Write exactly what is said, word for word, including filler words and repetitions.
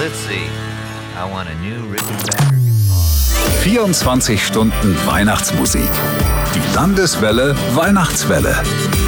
let's see. I want a new Rickenbacker guitar. vierundzwanzig Stunden Weihnachtsmusik. Die Landeswelle Weihnachtswelle.